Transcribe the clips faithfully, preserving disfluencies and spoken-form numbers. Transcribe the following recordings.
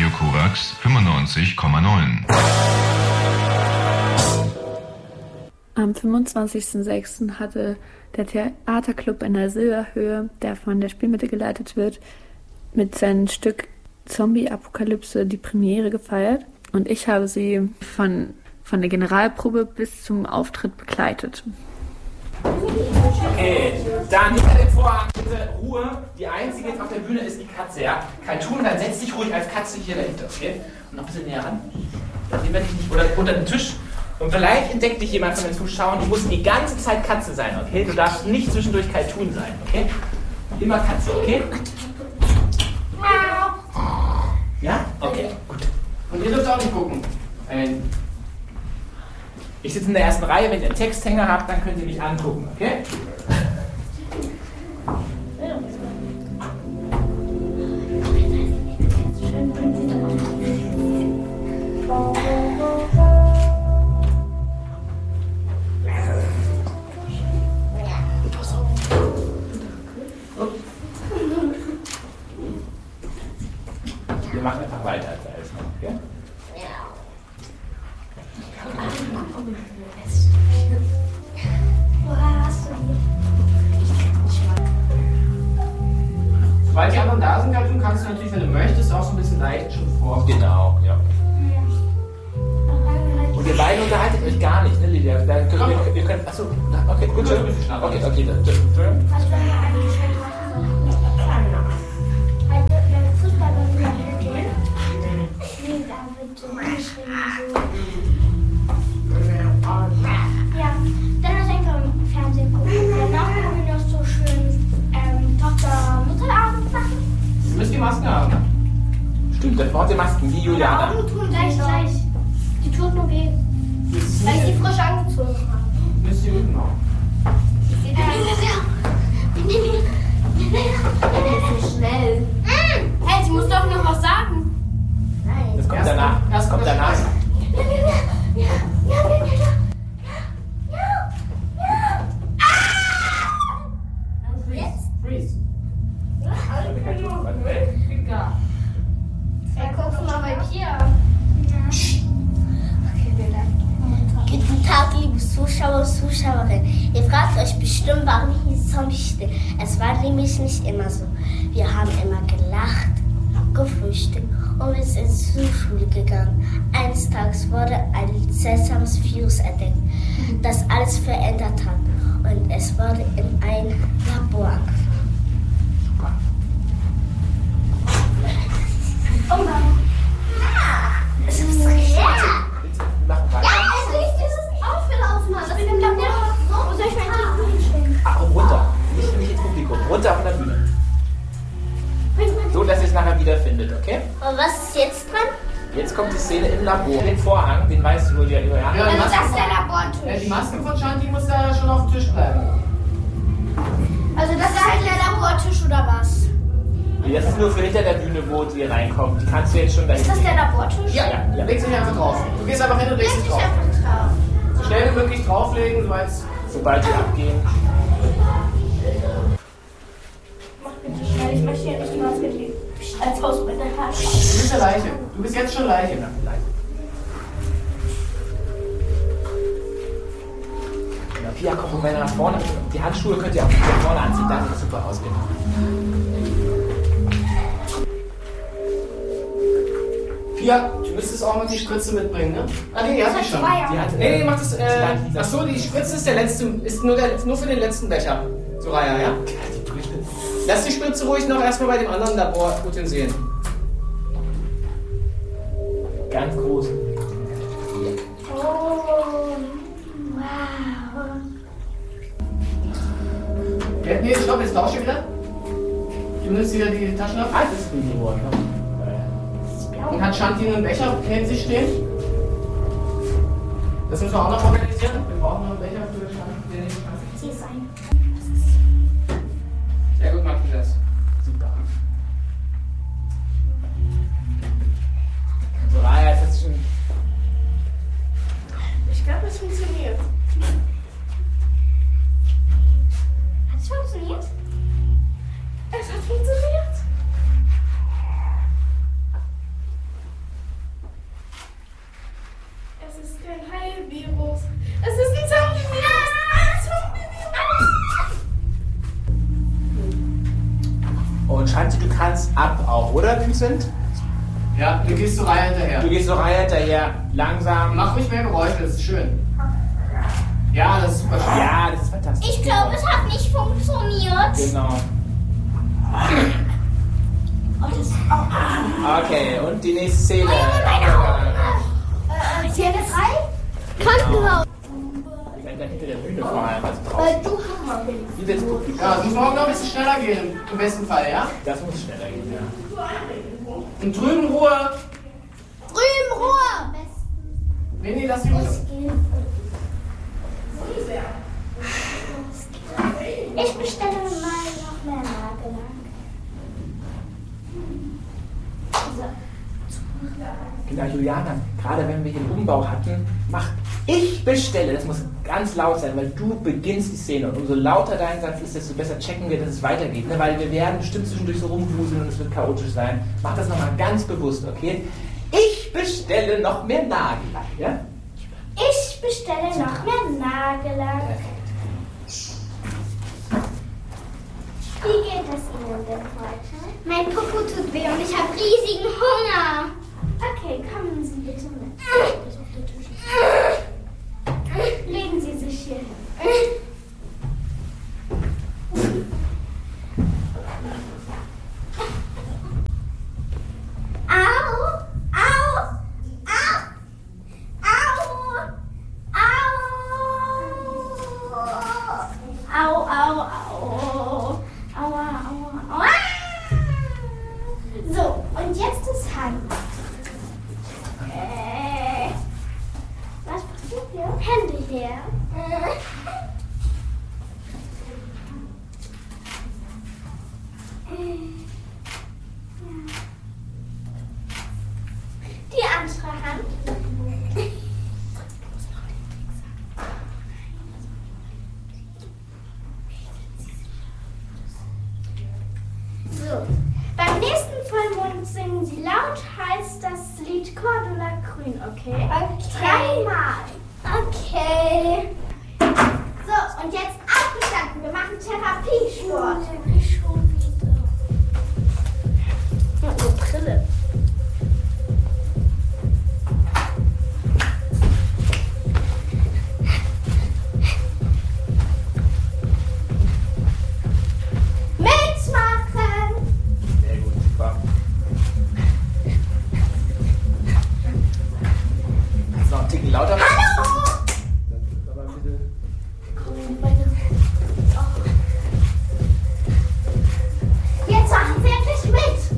Radio Korax fünfundneunzig Komma neun. Am fünfundzwanzigsten sechsten hatte der Theaterclub in der Silberhöhe, der von der Spielmitte geleitet wird, mit seinem Stück Zombie-Apokalypse die Premiere gefeiert. Und ich habe sie von, von der Generalprobe bis zum Auftritt begleitet. Okay, dann hinter dem Vorhang bitte Ruhe. Die einzige jetzt auf der Bühne ist die Katze, ja? Kein Tun, dann setz dich ruhig als Katze hier dahinter, okay? Und noch ein bisschen näher ran. Dann werde ich nicht, oder unter den Tisch. Und vielleicht entdeckt dich jemand von den Zuschauern, du musst die ganze Zeit Katze sein, okay? Du darfst nicht zwischendurch kein Tun sein, okay? Immer Katze, okay? Ja? Okay, gut. Und ihr dürft auch nicht gucken. Ein Ich sitze in der ersten Reihe, wenn ihr einen Texthänger habt, dann könnt ihr mich angucken, okay? Wir machen einfach weiter als alles noch, okay? Sobald die anderen da sind, Katrin, kannst du natürlich, wenn du möchtest, auch so ein bisschen leicht schon vor. Genau, ja. Und ihr beide unterhaltet euch gar nicht, ne, Lydia? Da können wir, wir können, achso, okay, gut, schön. Okay, okay, dann, schön. Ja, dann ist einfach im Fernsehen gucken. Danach können wir noch so schön ähm, Tochter-Mutter-Abend machen. Ihr müsst die Masken haben. Stimmt, dann braucht ihr Masken, wie Juliana. Die Augen tun gleich, gleich. Die tut nur weh. Weil ich die frisch angezogen habe. Müsst ihr üben auch. So schnell. Hey, sie muss doch noch was sagen. Nein. Das kommt danach. Das kommt danach. Ja, ja, ja, ja, ja, ja. Freeze. Ja, guck mal bei Pia. Guten Tag, liebe Zuschauer und Zuschauerinnen. Ihr fragt euch bestimmt, warum hier Zombie steht. Es war nämlich nicht immer so. Wir haben immer gelacht, gefrühstückt und wir sind zur Schule gegangen. Eines Tages wurde ein seltsames Virus entdeckt, das alles verändert hat. Und es wurde in ein Labor angefangen. Oh Mann. Ah, es ist real. Wir machen weiter. Ja, es riecht, es ist aufgelaufen. Das ist im Labor. Wo soll ich mein Telefon hinstellen? Ah, runter. Nicht, nicht ins Publikum. Runter von der Bühne. So, dass ihr es nachher wiederfindet, okay? Und was ist jetzt dran? Jetzt kommt die Szene im Labor. Den Vorhang, den weißt du wohl ja, Juliana. Ja, die Also das Maske, ist der Labortisch. ja, die Maske von Shanti muss da schon auf dem Tisch bleiben. Also das ist halt der Labortisch oder was? Das ist nur für hinter der Bühne, wo ihr reinkommt. Die kannst du jetzt schon dahin. Ist das der Labortisch? Ja, Ja, ja. leg dich einfach drauf. Du gehst einfach hin und legst Leg dich dich drauf. einfach drauf. So schnell wie möglich drauflegen, so als. Sobald die abgehen. Mach bitte schnell, ich möchte hier nicht die Maske legen. Als Hausbretter. Du bist eine Leiche. Du bist jetzt schon Leiche. Ja, vielleicht. Ja, Pia, komm mal nach vorne. Die Handschuhe könnt ihr auch hier vorne anziehen. Da sieht super aus, genau. Pia, du müsstest auch mal die Spritze mitbringen, ne? Ah, nee, die hat die schon. Die hat, Nee, nee, mach das. Äh, Die hat- achso, die Spritze ist der letzte. Ist nur, der, nur für den letzten Becher. Soraya, ja? Lass die Spritze ruhig noch erstmal bei dem anderen Laborutensilien. Ganz groß. Oh, wow. Ja, nee, stopp, jetzt tausche wieder. Du nimmst wieder die Taschen ab. Ah, das ist gut geworden. Und hat Shanti einen Becher neben sich stehen? Das müssen wir auch noch organisieren. Wir brauchen noch einen Becher für Shanti. Der neben Shanti. Zieh es ein. Sehr gut, Matthias. Super. Soraya, das ist schon. Ich glaube, es funktioniert. Hat es funktioniert? Es hat funktioniert. Platz ab auch, oder Vincent? Ja, du gehst zur Reihe hinterher. Du gehst zur Reihe hinterher, langsam. Mach ruhig mehr Geräusche, das ist schön. Ja, das ist super schön. Ja, das ist fantastisch. Ich glaube, es hat nicht funktioniert. Genau. Oh, das, oh. Okay, und die nächste Szene. Meine Augen. Äh, Szene drei? Krankenhaus. Ich bin dann hinter der Bühne vor allem, also Weil draußen. du Hammer bist. Wie willst du? Ja, es muss morgen noch ein bisschen schneller gehen, im besten Fall, ja? Das muss schneller gehen, ja. Und drüben Ruhe. Drüben Ruhe. Nee, nee, lass die Ruhe. Ich bestelle mal noch mehr Nagellack. Genau, Juliana, gerade wenn wir hier einen Umbau hatten, mach ich bestelle. Das muss ganz laut sein, weil du beginnst die Szene. Und umso lauter dein Satz ist, desto besser checken wir, dass es weitergeht. Ne? Weil wir werden bestimmt zwischendurch so rumwuseln und es wird chaotisch sein. Mach das nochmal ganz bewusst, okay? Ich bestelle noch mehr Nagellack, ja? Ich bestelle noch mehr Nagellack. Wie geht es Ihnen denn heute? Mein Popo tut weh und ich habe riesigen Hunger. Okay, kommen Sie bitte mit. Legen Sie sich hier hin. Au! Au! Au! Au! Au! Au, au, au. Aua, aua, aua. So, und jetzt das Hand. Äh, was passiert hier? Hände her. Äh. Die andere Hand. So, beim nächsten Vollmond singen Sie laut, heißt das Lied Cordula Grün, okay? Okay. Dreimal. Okay. So, und jetzt abgestanden. Wir machen Therapiesport. Ich schon wieder. Ja, eine Brille. Lauter. Hallo! Aber bitte. Jetzt machen Sie endlich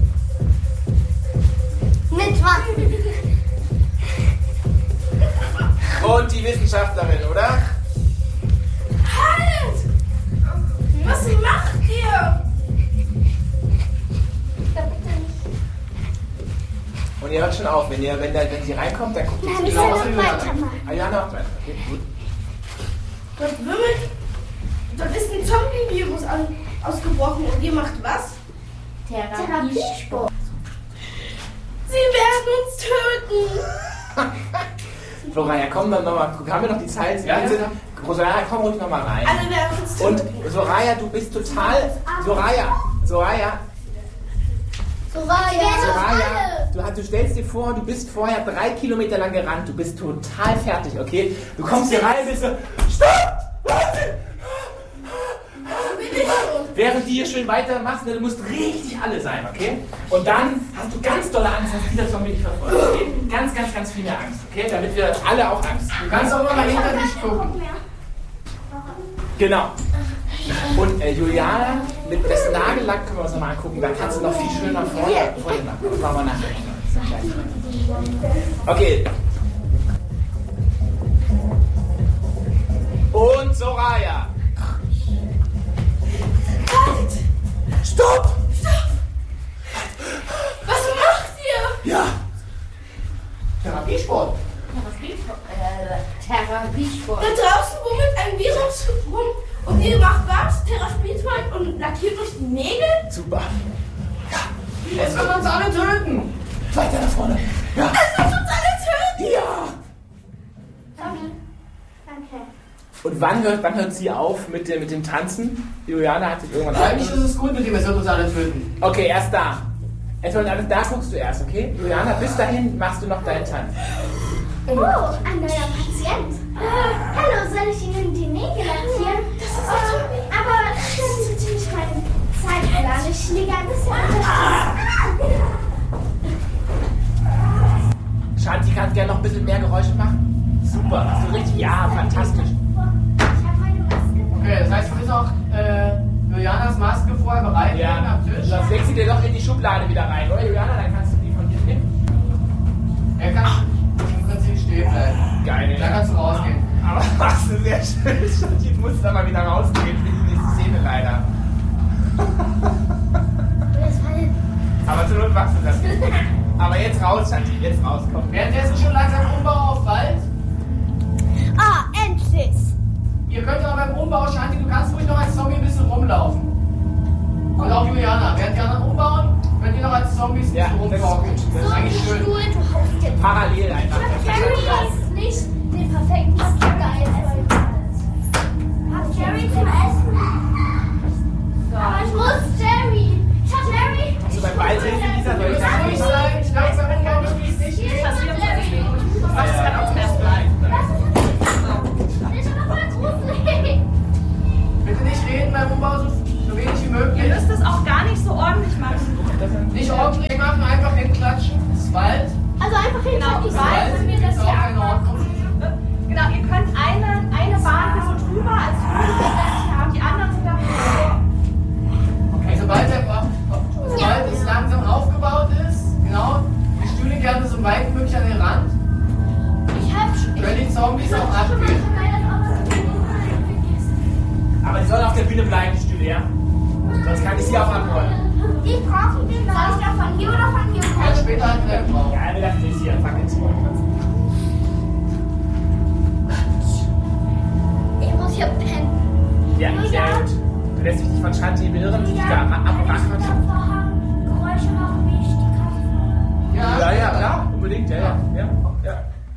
mit! Mit was? Und die Wissenschaftlerin, oder? Halt! Was macht ihr? Da bitte nicht. Und ihr hört schon auf, wenn, ihr, wenn, der, wenn sie reinkommt, dann guckt ihr Nein, ich genau will was noch weitermachen. Ah ja, noch weiter. Okay, gut. Das wimmelt. Das ist ein Zombie-Virus an- ausgebrochen und ihr macht was? Therapiesport. Sie werden uns töten. Soraya, komm dann nochmal. Haben wir noch die Zeit? Ja, Bitte. ja. Soraya, komm ruhig nochmal rein. Alle werden uns Und töten. Soraya, du bist total. Soraya, Soraya, Soraya. Soraya, du, hast- du stellst dir vor, du bist vorher drei Kilometer lang gerannt. Du bist total fertig, okay? Du kommst hier rein und bist so. Stopp! Warte! Während die hier schön weitermachst, du musst richtig alle sein, okay? Und dann hast du ganz dolle Angst, dass dieser Zombie dich verfolgt. Okay? Ganz, ganz, ganz viel mehr Angst, okay? Damit wir alle auch Angst haben. Du kannst auch mal hinter dich gucken. Genau. Und äh, Juliana, mit das Nagellack können wir uns nochmal angucken. Da kannst du noch viel schöner vorher, vorher machen. Das machen wir nachher. Okay. Und Soraya. Halt! Stopp! Was macht ihr? Ja. Therapiesport. Therapiesport. Da draußen wummelt ein Virus rum und ihr macht was? Therapiesport und lackiert euch die Nägel? Super. Ja. Es wird uns alle töten. Weiter nach vorne. Ja. Es wird uns alle töten! Ja. Tommy. Danke. Und wann hört, wann hört sie auf mit dem, mit dem Tanzen? Juliana hat sich irgendwann Eigentlich ist es gut mit dem, es wird uns alle töten. Okay, erst da. Etwa alles, da guckst du erst, okay? Juliana, bis dahin machst du noch deinen Tanz. Oh, ein neuer Patient. Äh, hallo, soll ich Ihnen die Nägel lackieren? Das ist oh, aber das ist natürlich mein Zeitplan. Ich liege ein bisschen unter. Shanti, kannst gerne noch ein bisschen mehr Geräusche machen? Super, hast du richtig? Ja, fantastisch. Ich habe meine Maske. Okay, das heißt, du bist auch äh, Julianas Maske vorher bereit Ja, am Tisch. sonst legst du dir doch in die Schublade wieder rein, oder Juliana? Dann kannst du die von hier nehmen. Er kann im Prinzip stehen bleiben. Geil. Dann kannst du rausgehen. Aber machst du sehr schön. Shanti, du musst da mal wieder rausgehen für die nächste Szene leider. Aber zur Not machst du das nicht. Aber jetzt raus, Shanti, jetzt raus, komm. Währenddessen schon langsam Umbau auf Wald. Ah, endlich. Ihr könnt aber beim Umbau, Shanti, du kannst ruhig noch als Zombie ein bisschen rumlaufen. Und auch Juliana, während die anderen umbauen, könnt ihr noch als Zombies ein Ja, bisschen das ist rumtauchen. gut. Das ist eigentlich schön. Du haust jetzt. Parallel einfach. Carrie hat nicht den perfekten Sticker essen. Hat Jerry zum Essen? Aber ich muss Jerry. Ich hab Jerry. Hast du beim Beilsehen dieser Ihr müsst ruhig sein, ich langsam in der Luft, wie es nicht geht. Das kann auch zuerst bleiben. Das ist aber voll gruselig. Bitte nicht reden beim Umbau, so, so wenig wie Ihr möglich. müsst es auch gar nicht so ordentlich machen. Nicht ordentlich machen, einfach hinklatschen. Das ist Wald. Also einfach Genau, hinter die Wald Seite. sind wir das ist auch hier in Ordnung. Genau, ihr könnt eine, eine Bahn hier so drüber als Flügelbereich haben, die anderen sind davor. Okay, sobald, der, sobald es langsam aufgebaut ist, genau, die Stühle gerne so weit wie möglich an den Rand, Ich hab können die Zombies auch abgehen. Aber die sollen auf der Bühne bleiben, die Stühle, ja? Sonst kann ich sie auch abholen. Die brauchen wir noch. Soll ich da von hier oder von hier Ja, kommen? später hat der Raum. Ja, wir lassen sie hier. Fuck it. Ich muss hier pennen. Ja, sehr gut. Du lässt dich nicht von Shanti beirren, die dich da abrackert. Geräusche machen, wie ich die Kaffee. Ja, Ja, ja, klar, unbedingt, ja, ja. ja, ja.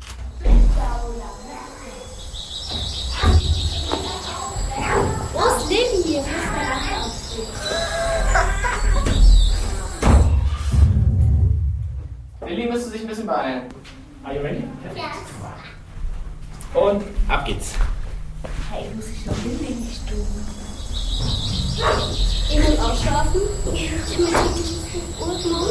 Wo ist Lilly hier? Wo ist Lilly müsste sich ein bisschen beeilen. Are you ready? Ja. Und ab geht's. Hey, muss ich noch hinlegen, nicht du. Ihr könnt auch schlafen. Ich muss die Uhr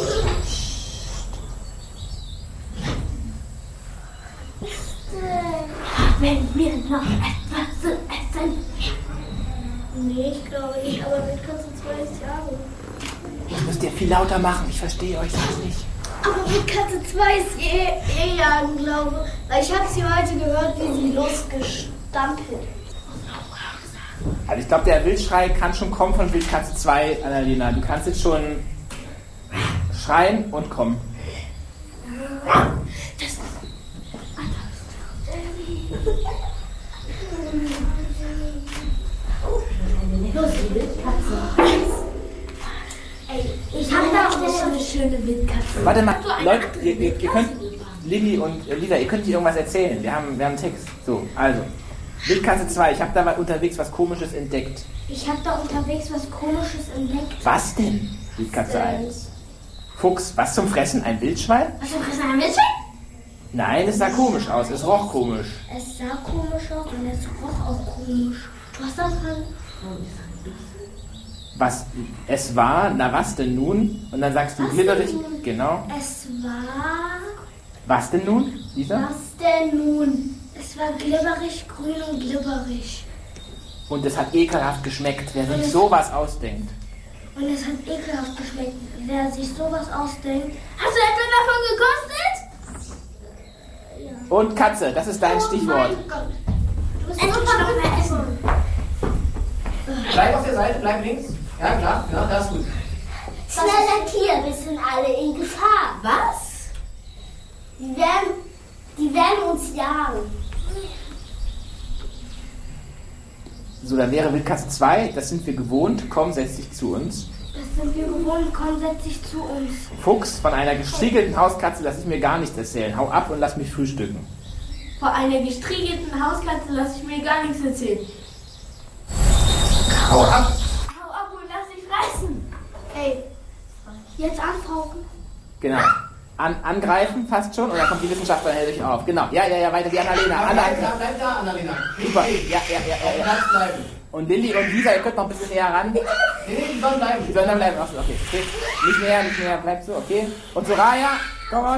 Wenn wir noch etwas zu essen. Nee, ich glaube nicht, aber mit Katze zwei ist jagen. Ich muss dir viel lauter machen, ich verstehe euch das nicht. Aber mit Katze zwei ist eh, eh jagen, glaube ich. Weil ich habe sie heute gehört, wie sie losgestampelt. Also ich glaube, der Wildschrei kann schon kommen von Wildkatze zwei, Annalena. Du kannst jetzt schon schreien und kommen. Das Los, die Wildkatze. Ey, ich habe da auch so eine schöne Wildkatze. Warte mal, Leute, ihr, ihr, ihr könnt, Lilly und äh, Lisa, ihr könnt hier irgendwas erzählen. Wir haben, wir haben einen Text. So, also. Wildkatze zwei, ich habe da mal unterwegs was Komisches entdeckt. Ich habe da unterwegs was Komisches entdeckt. Was denn? Wildkatze eins. Fuchs, was zum Fressen? Ein Wildschwein? Was für ein ein Wildschwein? Nein, es sah komisch aus, es roch komisch. Es sah komisch aus und es roch auch komisch. Du hast das dran. Was es war, na was denn nun? Und dann sagst du Was glitterig, denn nun? genau. Es war. Was denn nun, Lisa? Was denn nun? Es war glibberig, grün und glibberig. Und es hat ekelhaft geschmeckt, wer sich sowas ausdenkt. Und es hat ekelhaft geschmeckt. Wer sich sowas ausdenkt. Hast du etwa davon gekostet? Ja. Und Katze, das ist dein Oh Stichwort. mein Gott. Du musst nur noch mehr essen. Bleib auf der Seite, bleib links. Ja, klar, genau, das ist gut. Schneller Tier, wir sind alle in Gefahr. Was? Die werden, die werden uns jagen. So, dann wäre Wildkatze zwei, das sind wir gewohnt. Komm, setz dich zu uns. Das sind wir gewohnt, komm, setz dich zu uns. Fuchs, von einer gestriegelten Hauskatze lass ich mir gar nichts erzählen. Hau ab und lass mich frühstücken. Vor einer gestriegelten Hauskatze lasse ich mir gar nichts erzählen. Hau ab. Hau ab und lass dich fressen. Ey. Jetzt antauchen. Genau. An, angreifen, fast schon, und dann kommt die Wissenschaftler und hält sich auf. Genau. Ja, ja, ja, weiter wie Annalena. Anna, Bleib da, bleib da, Annalena. super. Ja, ja, ja, ja, ja. Platz bleiben. Und Lilly und Lisa, ihr könnt noch ein bisschen näher ran. Nee, nee, die sollen bleiben. Die sollen dann bleiben. Achso, okay, okay. Nicht näher, nicht näher, bleibt so, okay. Und Soraya, komm on.